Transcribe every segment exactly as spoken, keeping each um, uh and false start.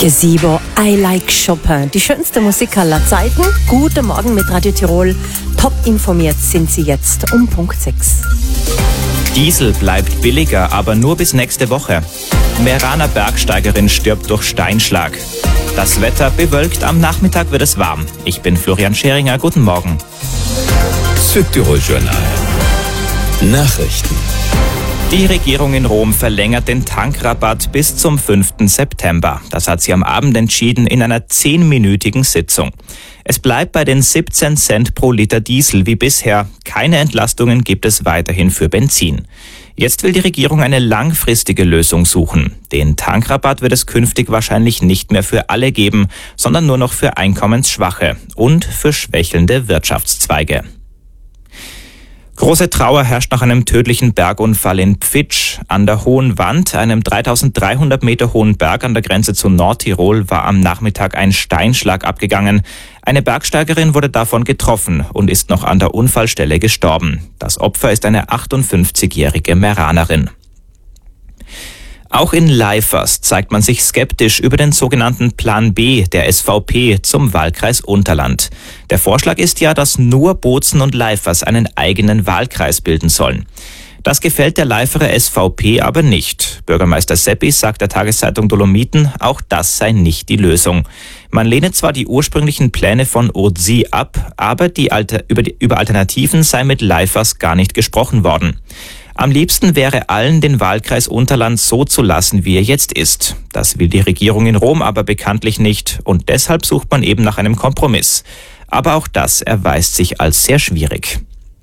Gazebo, I Like Chopin. Die schönste Musik aller Zeiten. Guten Morgen mit Radio Tirol. Top informiert sind Sie jetzt um Punkt sechs. Diesel bleibt billiger, aber nur bis nächste Woche. Meraner Bergsteigerin stirbt durch Steinschlag. Das Wetter bewölkt, am Nachmittag wird es warm. Ich bin Florian Scheringer, guten Morgen. Südtirol Journal. Nachrichten. Die Regierung in Rom verlängert den Tankrabatt bis zum fünften September. Das hat sie am Abend entschieden in einer zehnminütigen Sitzung. Es bleibt bei den siebzehn Cent pro Liter Diesel wie bisher. Keine Entlastungen gibt es weiterhin für Benzin. Jetzt will die Regierung eine langfristige Lösung suchen. Den Tankrabatt wird es künftig wahrscheinlich nicht mehr für alle geben, sondern nur noch für Einkommensschwache und für schwächelnde Wirtschaftszweige. Große Trauer herrscht nach einem tödlichen Bergunfall in Pfitsch. An der Hohen Wand, einem dreitausenddreihundert Meter hohen Berg an der Grenze zu Nordtirol, war am Nachmittag ein Steinschlag abgegangen. Eine Bergsteigerin wurde davon getroffen und ist noch an der Unfallstelle gestorben. Das Opfer ist eine achtundfünfzigjährige Meranerin. Auch in Leifers zeigt man sich skeptisch über den sogenannten Plan B der S V P zum Wahlkreis Unterland. Der Vorschlag ist ja, dass nur Bozen und Leifers einen eigenen Wahlkreis bilden sollen. Das gefällt der Leiferer S V P aber nicht. Bürgermeister Seppis sagt der Tageszeitung Dolomiten, auch das sei nicht die Lösung. Man lehne zwar die ursprünglichen Pläne von Urzi ab, aber die Alter, über, die, über Alternativen sei mit Leifers gar nicht gesprochen worden. Am liebsten wäre allen, den Wahlkreis Unterland so zu lassen, wie er jetzt ist. Das will die Regierung in Rom aber bekanntlich nicht und deshalb sucht man eben nach einem Kompromiss. Aber auch das erweist sich als sehr schwierig.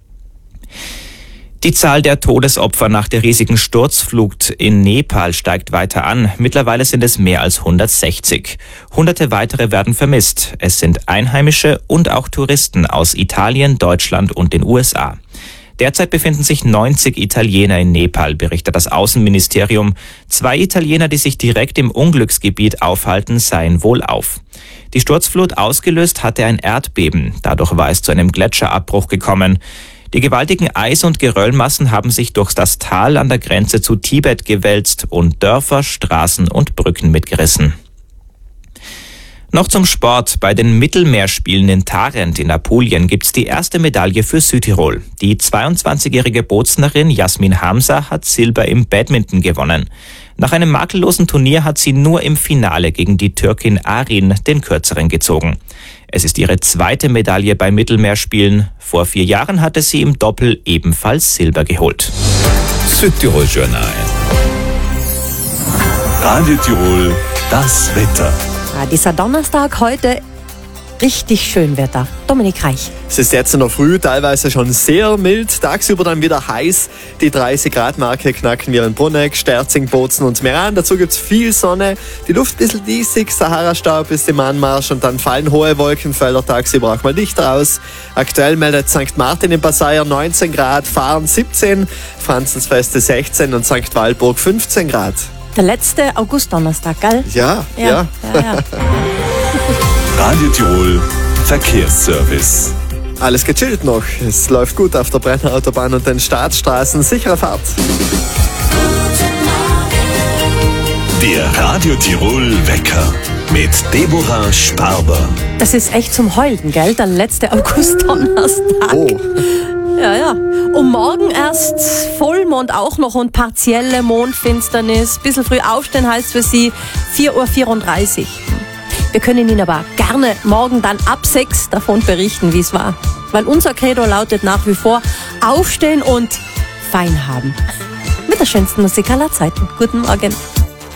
Die Zahl der Todesopfer nach der riesigen Sturzflut in Nepal steigt weiter an. Mittlerweile sind es mehr als hundertsechzig. Hunderte weitere werden vermisst. Es sind Einheimische und auch Touristen aus Italien, Deutschland und den U S A. Derzeit befinden sich neunzig Italiener in Nepal, berichtet das Außenministerium. Zwei Italiener, die sich direkt im Unglücksgebiet aufhalten, seien wohlauf. Die Sturzflut ausgelöst hatte ein Erdbeben. Dadurch war es zu einem Gletscherabbruch gekommen. Die gewaltigen Eis- und Geröllmassen haben sich durch das Tal an der Grenze zu Tibet gewälzt und Dörfer, Straßen und Brücken mitgerissen. Noch zum Sport. Bei den Mittelmeerspielen in Tarent in Apulien gibt's die erste Medaille für Südtirol. Die zweiundzwanzigjährige Boznerin Jasmin Hamza hat Silber im Badminton gewonnen. Nach einem makellosen Turnier hat sie nur im Finale gegen die Türkin Arin den Kürzeren gezogen. Es ist ihre zweite Medaille bei Mittelmeerspielen. Vor vier Jahren hatte sie im Doppel ebenfalls Silber geholt. Südtirol Journal. Radio Tirol, das Wetter. Ja, dieser Donnerstag heute richtig schön Wetter. Dominik Reich. Es ist jetzt in der Früh teilweise schon sehr mild, tagsüber dann wieder heiß. Die dreißig Grad Marke knacken wir in Bruneck, Sterzing, Bozen und Meran. Dazu gibt es viel Sonne, die Luft ein bisschen diesig, Sahara-Staub ist im Anmarsch und dann fallen hohe Wolkenfelder tagsüber auch mal dicht aus. Aktuell meldet Sankt Martin in Passayer neunzehn Grad, Fahren siebzehn, Franzensfeste sechzehn und Sankt Walburg fünfzehn Grad. Der letzte August-Donnerstag, gell? Ja, ja. ja. ja, ja. Radio Tirol, Verkehrsservice. Alles gechillt noch. Es läuft gut auf der Brenner Autobahn und den Staatsstraßen. Sichere Fahrt. Der Radio Tirol Wecker mit Deborah Sparber. Das ist echt zum Heulen, gell? Der letzte August-Donnerstag. Oh. Ja, ja. Und morgen erst Vollmond auch noch und partielle Mondfinsternis. Bisschen früh aufstehen heißt für Sie vier Uhr vierunddreißig. Wir können Ihnen aber gerne morgen dann ab sechs davon berichten, wie es war. Weil unser Credo lautet nach wie vor aufstehen und fein haben. Mit der schönsten Musik aller Zeiten. Guten Morgen.